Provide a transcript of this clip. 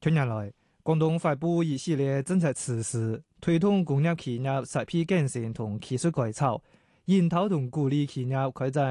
近年來，廣東發布一系列政策措施，推動工業企業適配更新同技術改造，引導同鼓勵企業開展